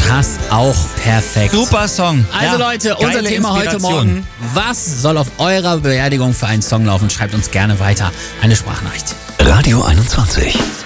passt auch perfekt. Super Song. Also Ja, Leute, unser geile Thema heute Inspiration. Morgen. Was soll auf eurer Beerdigung für einen Song laufen? Schreibt uns gerne weiter eine Sprachnachricht. Radio 21.